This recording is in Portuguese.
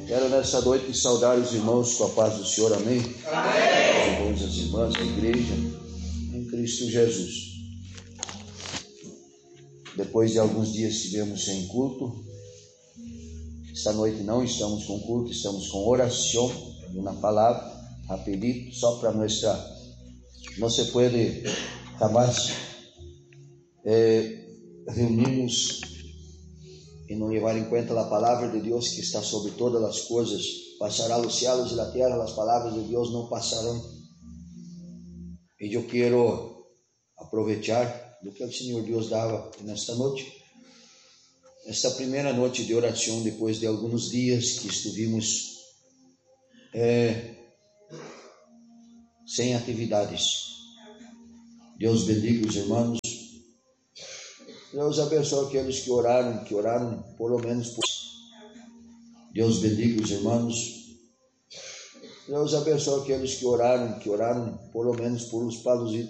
Quero nessa noite saudar os irmãos com a paz do Senhor, amém? Amém. Os irmãos e as irmãs da igreja, em Cristo Jesus. Depois de alguns dias estivemos sem culto, esta noite não estamos com culto, estamos com oração, uma palavra, rapidito, só para mostrar. Você pode, jamás, reunirnos e não levar em conta a palavra de Deus que está sobre todas as coisas. Passará os céus e a terra, as palavras de Deus não passarão. E eu quero aproveitar do que o Senhor Deus dava nesta noite, esta primeira noite de oração, depois de alguns dias que estivemos sem atividades. Deus bendiga os irmãos. Deus abençoe aqueles que oraram pelo menos por... Deus bendiga os irmãos. Deus abençoe aqueles que oraram pelo menos por os paluzitos